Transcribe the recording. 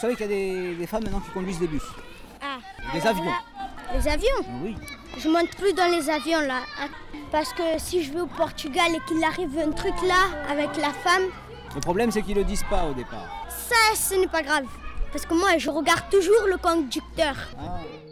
savez qu'il y a des femmes maintenant qui conduisent des bus, Ah. des avions. Les avions? Oui. Je monte plus dans les avions là. Parce que si je vais au Portugal et qu'il arrive un truc là avec la femme, Le problème, c'est qu'ils le disent pas au départ. ça ce n'est pas grave. Parce que moi je regarde toujours le conducteur. Ah.